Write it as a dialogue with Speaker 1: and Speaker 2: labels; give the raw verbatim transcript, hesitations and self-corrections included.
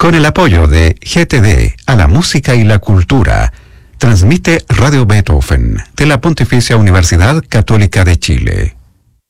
Speaker 1: Con el apoyo de G T D a la música y la cultura, transmite Radio Beethoven de la Pontificia Universidad Católica de Chile.